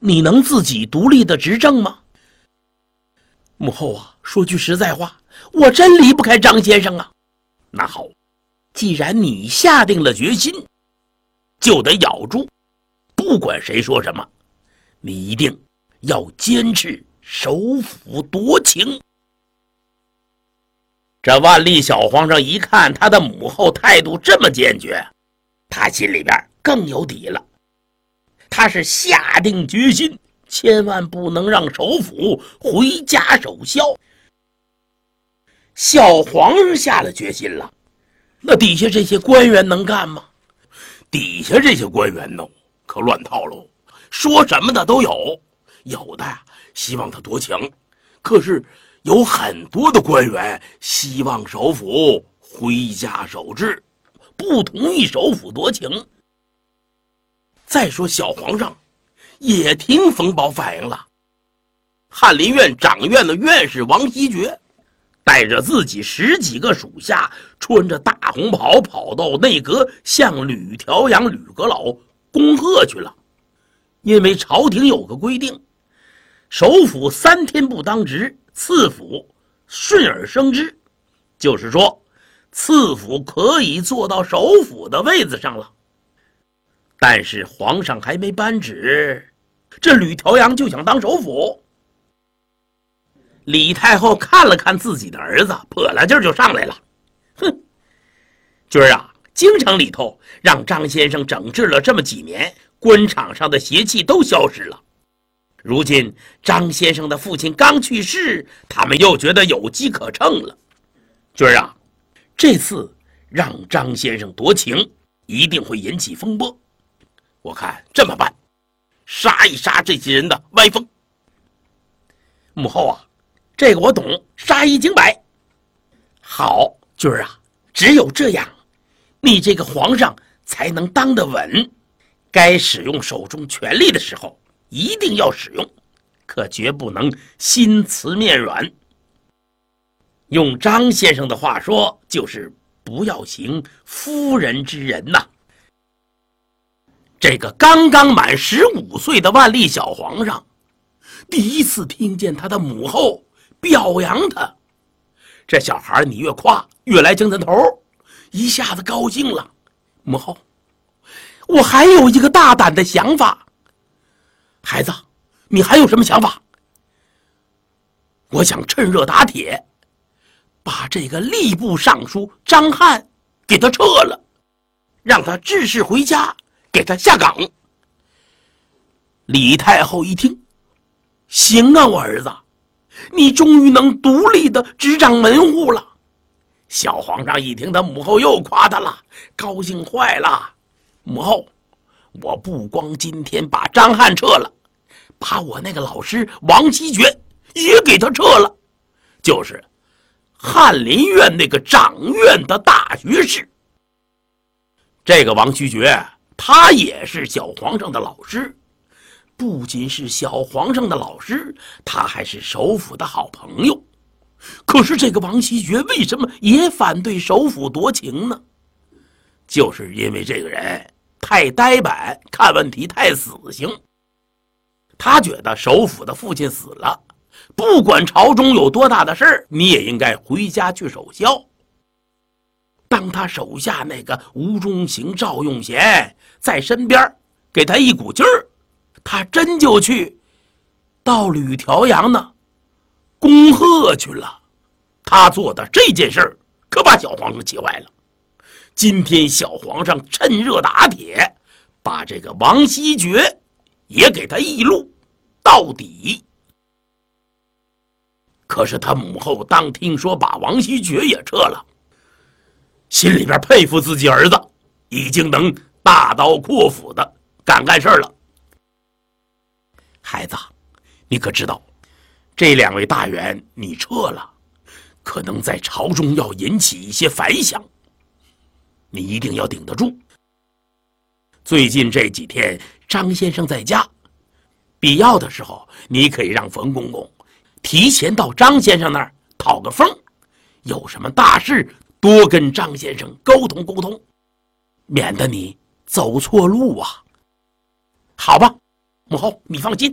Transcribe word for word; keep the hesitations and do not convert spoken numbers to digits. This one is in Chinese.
你能自己独立的执政吗？母后啊，说句实在话，我真离不开张先生啊。那好，既然你下定了决心，就得咬住，不管谁说什么，你一定要坚持守府夺情。这万历小皇上一看他的母后态度这么坚决，他心里边更有底了。他是下定决心，千万不能让首府回家守孝。小皇上下了决心了，那底下这些官员能干吗？底下这些官员呢，可乱套喽，说什么的都有。有的呀，希望他夺情，可是有很多的官员希望首府回家守制，不同意首府夺情。再说小皇上也听冯保反映了，翰林院掌院的院士王希爵带着自己十几个属下，穿着大红袍跑到内阁向吕调阳吕阁老恭贺去了。因为朝廷有个规定，首辅三天不当值，次辅顺而升之，就是说次辅可以坐到首辅的位子上了。但是皇上还没颁旨，这吕调阳就想当首辅。李太后看了看自己的儿子，泼了劲儿就上来了。哼，今儿啊，京城里头让张先生整治了这么几年，官场上的邪气都消失了。如今张先生的父亲刚去世，他们又觉得有机可乘了。今儿啊，这次让张先生夺情，一定会引起风波。我看这么办，杀一杀这些人的歪风。母后啊，这个我懂，杀一儆百。好，君儿啊，只有这样，你这个皇上才能当得稳。该使用手中权力的时候，一定要使用，可绝不能心慈面软。用张先生的话说，就是不要行夫人之仁呐。这个刚刚满十五岁的万历小皇上，第一次听见他的母后表扬他，这小孩你越夸越来精神头，一下子高兴了。母后，我还有一个大胆的想法。孩子，你还有什么想法？我想趁热打铁，把这个吏部尚书张翰给他撤了，让他致仕回家，给他下岗。李太后一听，行啊，我儿子，你终于能独立的执掌门户了。小皇上一听他母后又夸他了，高兴坏了。母后，我不光今天把张翰撤了，把我那个老师王希爵也给他撤了，就是翰林院那个掌院的大学士。这个王希爵他也是小皇上的老师，不仅是小皇上的老师，他还是首辅的好朋友。可是这个王希爵为什么也反对首辅夺情呢？就是因为这个人太呆板，看问题太死性。他觉得首辅的父亲死了，不管朝中有多大的事儿，你也应该回家去守孝。当他手下那个吴中行、赵用贤在身边给他一股劲儿，他真就去到吕调阳呢恭贺去了。他做的这件事儿可把小皇上气坏了。今天小皇上趁热打铁，把这个王希爵也给他一路到底。可是他母后当听说把王希爵也撤了，心里边佩服自己儿子已经能大刀阔斧的干干事了。孩子，你可知道这两位大员你撤了，可能在朝中要引起一些反响，你一定要顶得住。最近这几天张先生在家，必要的时候你可以让冯公公提前到张先生那儿讨个风，有什么大事多跟张先生沟通沟通，免得你走错路啊。好吧，母后你放心。